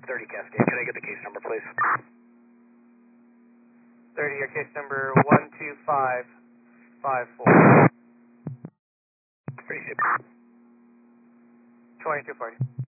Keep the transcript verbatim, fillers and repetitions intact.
thirty Cascade. Can I get the case number, please? thirty, your case number one two five five four. Appreciate it. twenty-two forty.